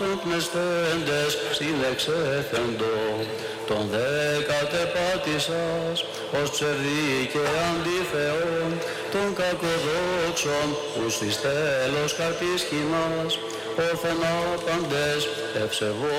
των πνεστέντες συνεξέθεντο, τον δέκατε πάτησας, ως ψευδή και αντιφεών, των κακοδόξων, ους εις τέλος κατήσχημας, όρθεν άπαντες ευσεβώ